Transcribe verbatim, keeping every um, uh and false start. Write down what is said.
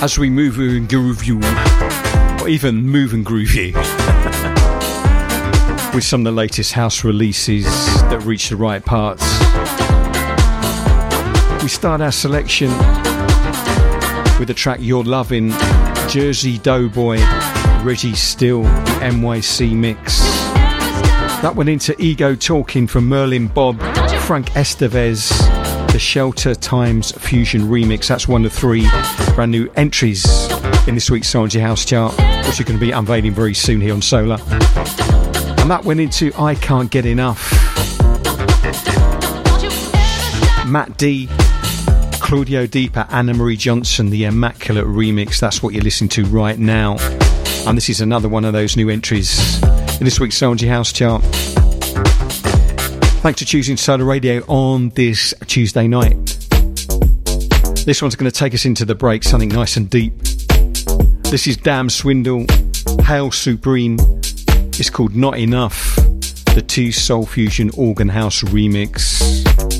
As we move and groove you, or even move and groove you, with some of the latest house releases that reach the right parts. We start our selection with the track You're Loving, Jersey Doughboy, Reggie Still, the N Y C mix. That went into Ego Talking from Merlin Bob, Frank Estevez, the Shelter Times Fusion remix. That's one of three brand new entries in this week's Solange House chart, which you're going to be unveiling very soon here on Solar. And that went into I Can't Get Enough, Matt D, Claudio Deeper, Anna Marie Johnson, the Immaculate remix. That's what you're listening to right now. And this is another one of those new entries in this week's Solange House chart. Thanks for choosing Solar Radio on this Tuesday night. This one's going to take us into the break, something nice and deep. This is Damn Swindle, Hail Supreme. It's called Not Enough, the two Soul Fusion Organ House remix.